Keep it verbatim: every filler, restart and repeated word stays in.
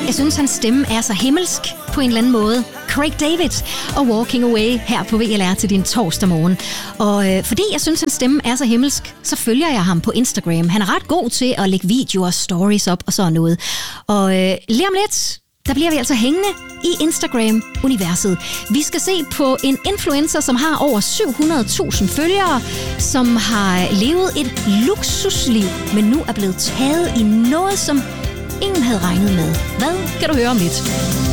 jeg synes, hans stemme er så himmelsk på en eller anden måde. Craig David og Walking Away her på V L R til din torsdag morgen. Og øh, fordi jeg synes, hans stemme er så himmelsk, så følger jeg ham på Instagram. Han er ret god til at lægge videoer og stories op og sådan noget. Og øh, lige om lidt, der bliver vi altså hængende i Instagram-universet. Vi skal se på en influencer, som har over syv hundrede tusind følgere, som har levet et luksusliv, men nu er blevet taget i noget, som ingen havde regnet med. Hvad kan du høre om lidt?